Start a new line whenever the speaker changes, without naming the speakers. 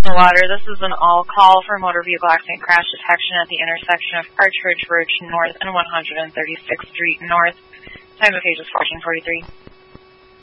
Water, this is an all call for motor vehicle accident crash detection at the intersection of Partridge Ridge North and 136th Street North. Time of page is 1443.